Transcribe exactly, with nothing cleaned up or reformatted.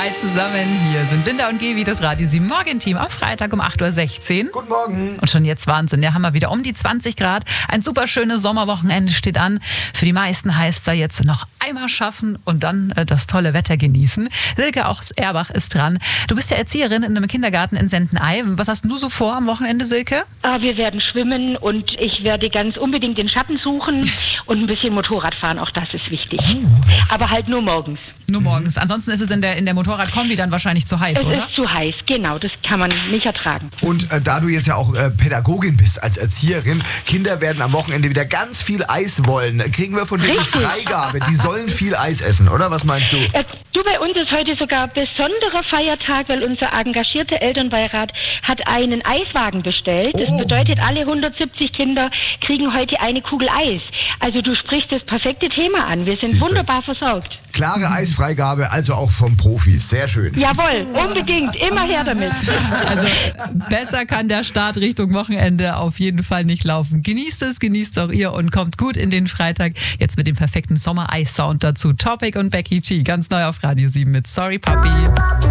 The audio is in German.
Hi zusammen, hier sind Linda und Gevi, das Radio sieben Morgenteam am Freitag um acht Uhr sechzehn. Guten Morgen. Und schon jetzt Wahnsinn, ja, haben wir wieder um die zwanzig Grad. Ein super schönes Sommerwochenende steht an. Für die meisten heißt es da jetzt noch einmal schaffen und dann äh, das tolle Wetter genießen. Silke aus Erbach ist dran. Du bist ja Erzieherin in einem Kindergarten in Sendeney. Was hast du so vor am Wochenende, Silke? Ah, wir werden schwimmen und ich werde ganz unbedingt den Schatten suchen und ein bisschen Motorrad fahren, auch das ist wichtig. Oh. Aber halt nur morgens. Nur morgens. Ansonsten ist es in der, in der Motorradkombi dann wahrscheinlich zu heiß, Es oder? ist zu heiß, genau, das kann man nicht ertragen. Und äh, da du jetzt ja auch äh, Pädagogin bist als Erzieherin, Kinder werden am Wochenende wieder ganz viel Eis wollen. Kriegen wir von dir die Richtig. Freigabe? Die sollen viel Eis essen, oder? Was meinst du? Äh, du, bei uns ist heute sogar besonderer Feiertag, weil unser engagierter Elternbeirat hat einen Eiswagen bestellt. Das Oh. bedeutet, alle hundertsiebzig Kinder kriegen heute eine Kugel Eis. Also du sprichst das perfekte Thema an. Wir sind Siehste. wunderbar versorgt. Klare Eisfreigabe, also auch vom Profis. Sehr schön. Jawohl, unbedingt, immer her damit. Also besser kann der Start Richtung Wochenende auf jeden Fall nicht laufen. Genießt es, genießt auch ihr und kommt gut in den Freitag. Jetzt mit dem perfekten Sommer-Eis-Sound dazu. Topic und Becky G, ganz neu auf Radio sieben mit Sorry Papi.